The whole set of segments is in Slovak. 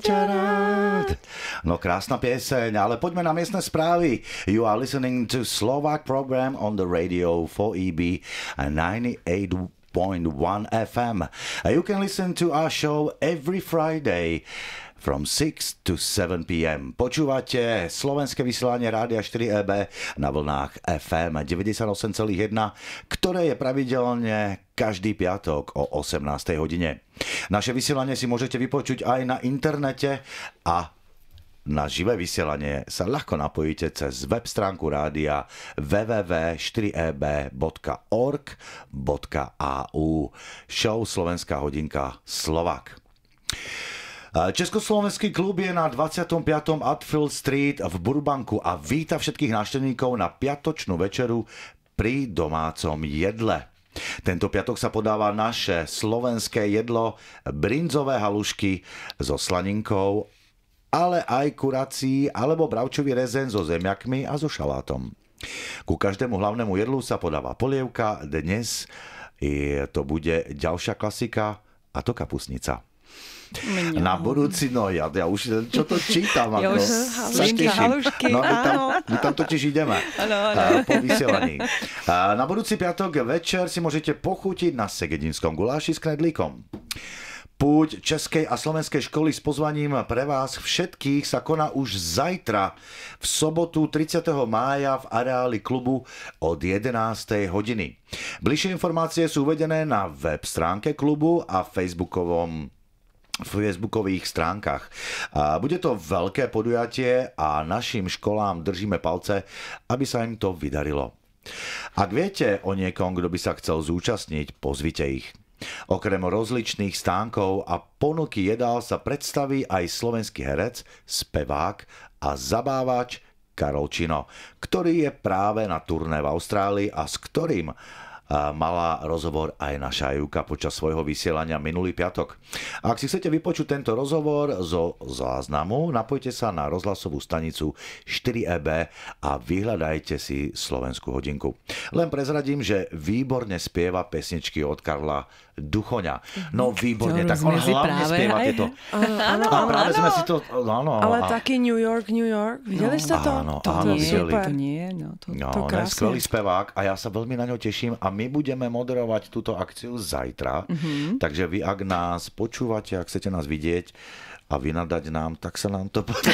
No krásna pieseň, ale poďme na miestne správy. You are listening to Slovak program on the radio 4EB 98.1 FM. You can listen to our show every Friday from 6 to 7 p.m. Počúvate slovenské vysielanie Rádia 4EB na vlnách FM 98,1, ktoré je pravidelne každý piatok o 18. hodine. Naše vysielanie si môžete vypočuť aj na internete a na živé vysielanie sa ľahko napojíte cez web stránku rádia www.4eb.org.au. Show Slovenská hodinka Slovak. Československý klub je na 25. Atfield Street v Burbanku a víta všetkých návštevníkov na piatočnú večeru pri domácom jedle. Tento piatok sa podáva naše slovenské jedlo, brinzové halušky so slaninkou, ale aj kurací alebo bravčový rezeň so zemiakmi a so šalátom. Ku každému hlavnému jedlu sa podáva polievka, dnes to bude ďalšia klasika, a to kapustnica. Mňa. Na budúci, no ja už čo to čítam. Ja už halušky, no, my tam totiž ideme po vysielaní. Na budúci piatok večer si môžete pochutiť na segedinskom guláši s knedlíkom. Púť Českej a slovenskej školy s pozvaním pre vás všetkých sa koná už zajtra v sobotu 30. mája v areáli klubu od 11. hodiny. Bližšie informácie sú uvedené na web stránke klubu a facebookových stránkach. Bude to veľké podujatie a našim školám držíme palce, aby sa im to vydarilo. Ak viete o niekom, kto by sa chcel zúčastniť, pozvite ich. Okrem rozličných stánkov a ponuky jedál sa predstaví aj slovenský herec, spevák a zabávač Karol Čino, ktorý je práve na turné v Austrálii a s ktorým mala rozhovor aj naša Júka počas svojho vysielania minulý piatok. Ak si chcete vypočuť tento rozhovor zo záznamu, napojte sa na rozhlasovú stanicu 4EB a vyhľadajte si Slovenskú hodinku. Len prezradím, že výborne spieva pesničky od Karla Duchoňa. No výborne, tak on hlavne spieva tieto. Áno, práve sme si to... Ale taký New York. Videli ste to? Áno, To nie. On je skvelý spevák a ja sa veľmi na ňo teším a my budeme moderovať túto akciu zajtra. Takže vy, ak nás počúvate, ak chcete nás vidieť a vynadať nám, tak sa vám to podarí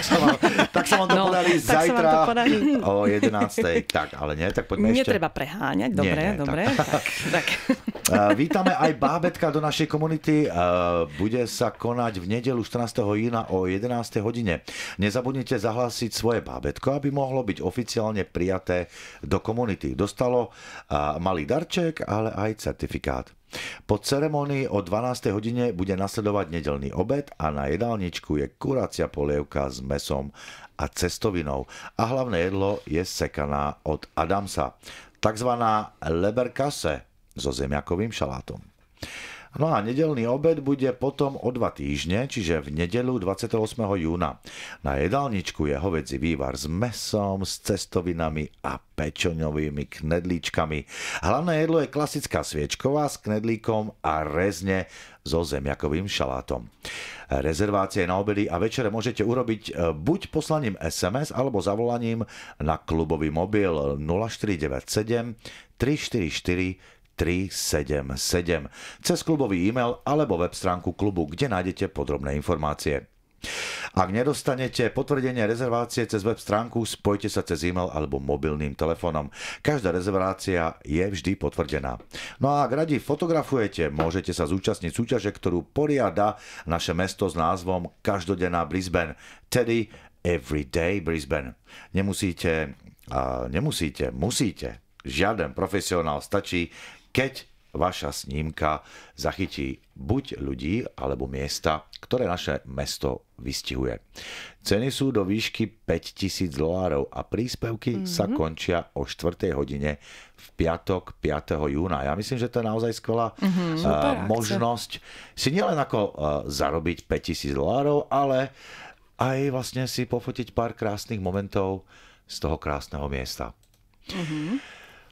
zajtra o 11. Tak, ale nie, tak poďme ešte. Netreba preháňať, dobre. Tak. Vítame aj bábätka do našej komunity. Bude sa konať v nedeľu 14. júna o 11. hodine. Nezabudnite zahlásiť svoje bábätko, aby mohlo byť oficiálne prijaté do komunity. Dostalo malý darček, ale aj certifikát. Po ceremonii o 12. hodine bude nasledovať nedeľný obed a na jedálničku je kurácia polievka s mesom a cestovinou. A hlavné jedlo je sekaná od Adamsa, takzvaná leberkasse so zemiakovým šalátom. No a nedeľný obed bude potom o 2 týždne, čiže v nedeľu 28. júna. Na jedálničku je hovädzí vývar s mesom, s cestovinami a pečoňovými knedlíčkami. Hlavné jedlo je klasická sviečková s knedlíkom a rezne so zemiakovým šalátom. Rezervácie na obedy a večere môžete urobiť buď poslaním SMS alebo zavolaním na klubový mobil 0497 344 377 cez klubový e-mail alebo web stránku klubu, kde nájdete podrobné informácie. Ak nedostanete potvrdenie rezervácie cez web stránku, spojte sa cez e-mail alebo mobilným telefónom. Každá rezervácia je vždy potvrdená. No a ak radi fotografujete, môžete sa zúčastniť súťaže, ktorú poriada naše mesto s názvom Každodenná Brisbane, tedy Everyday Brisbane. Musíte. Žiaden profesionál, stačí, keď vaša snímka zachytí buď ľudí alebo miesta, ktoré naše mesto vystihuje. Ceny sú do výšky $5,000 a príspevky sa končia o 4. hodine v piatok 5. júna. Ja myslím, že to je naozaj skvelá možnosť si nielen ako zarobiť $5,000, ale aj vlastne si pofotiť pár krásnych momentov z toho krásneho miesta.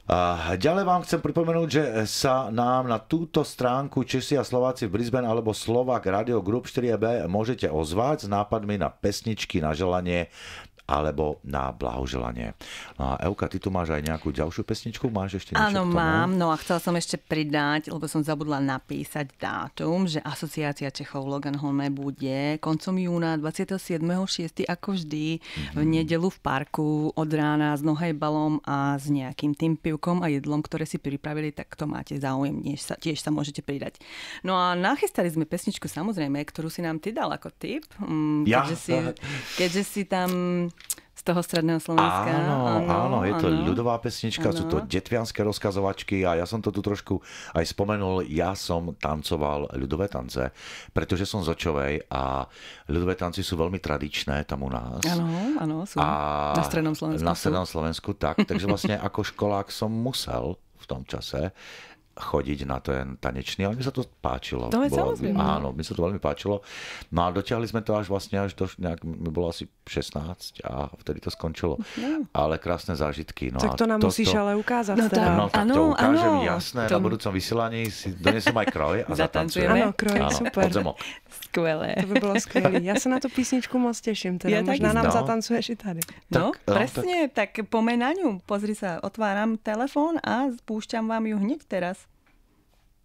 A ďalej vám chcem pripomenúť, že sa nám na túto stránku Česi a Slováci v Brisbane alebo Slovak Radio Group 4B môžete ozvať s nápadmi na pesničky, na želanie alebo na blahoželanie. No a Euka, ty tu máš aj nejakú ďalšiu pesničku? Máš ešte niečo Áno, k tomu? mám. No a chcela som ešte pridať, lebo som zabudla napísať dátum, že Asociácia Čechov v Loganholme bude koncom júna 27.6. ako vždy v nedeľu v parku od rána s nohejbalom a s nejakým tým pivkom a jedlom, ktoré si pripravili, tak to máte záujem, tiež sa môžete pridať. No a nachystali sme pesničku samozrejme, ktorú si nám ty dal ako tip. Keďže si tam z toho stredného Slovenska. Áno, je to ľudová pesnička, sú to detvianske rozkazovačky a ja som to tu trošku aj spomenul, ja som tancoval ľudové tance, pretože som z Očovej a ľudové tanci sú veľmi tradičné tam u nás. Áno, sú. Na strednom Slovensku. Na strednom Slovensku, tak. Takže vlastne ako školák som musel v tom čase chodiť na ten tanečný, ale mi sa to páčilo. To je samozrejme. Áno, mi sa to veľmi páčilo. No a dotiahli sme to až vlastne do mi bolo asi 16 a vtedy to skončilo. No. Ale krásne zážitky. No tak to nám musíš ale ukázať. No tak to ukážem, jasné, na budúcom vysielaní si donesem aj kroj a zatancujeme. Áno, kroj, super. Skvelé. To by bolo skvelé. Ja sa na tú písničku moc teším. Teda možná nám zatancuješ i tady. No, presne, tak pomeň na ňu. Pozri sa, otváram telefón a spúšťam vám ju hneď teraz.